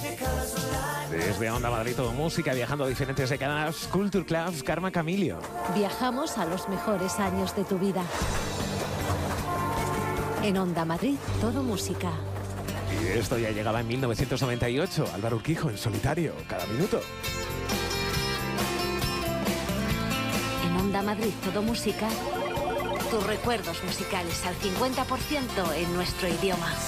Desde Onda Madrid Todo Música, viajando a diferentes décadas, Culture Club, Carmen Camilio. Viajamos a los mejores años de tu vida. En Onda Madrid Todo Música. Y esto ya llegaba en 1998, Álvaro Urquijo en solitario, cada minuto. En Onda Madrid Todo Música, tus recuerdos musicales al 50% en nuestro idioma.